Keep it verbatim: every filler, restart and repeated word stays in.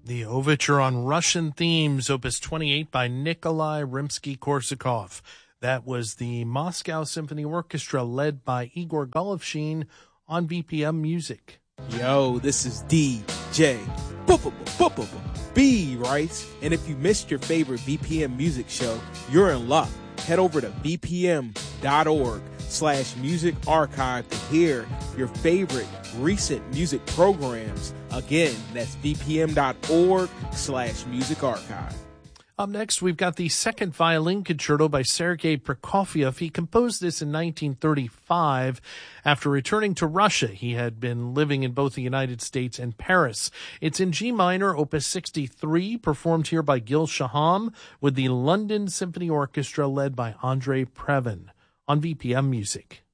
The overture on Russian themes, opus twenty-eight by Nikolai Rimsky-Korsakov. That was the Moscow Symphony Orchestra led by Igor Golovshin on V P M Music. Yo, this is D J B, right? And if you missed your favorite V P M music show, you're in luck. Head over to vpm.org slash music archive to hear your favorite recent music programs. Again, that's vpm.org slash music archive. Up next, we've got the second violin concerto by Sergei Prokofiev. He composed this in nineteen thirty-five. After returning to Russia, he had been living in both the United States and Paris. It's in G minor, opus sixty-three, performed here by Gil Shaham with the London Symphony Orchestra led by Andrei Previn on V P M Music.